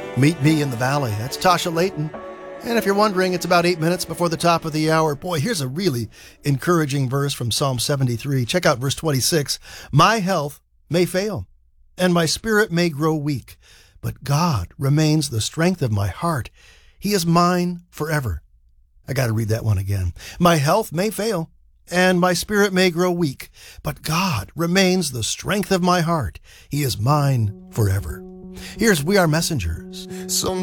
Meet Me in the Valley. That's Tasha Layton. And if you're wondering, it's about 8 minutes before the top of the hour. Boy, here's a really encouraging verse from Psalm 73. Check out verse 26. My health may fail, and my spirit may grow weak, but God remains the strength of my heart. He is mine forever. I got to read that one again. My health may fail, and my spirit may grow weak, but God remains the strength of my heart. He is mine forever. Here's We Are Messengers.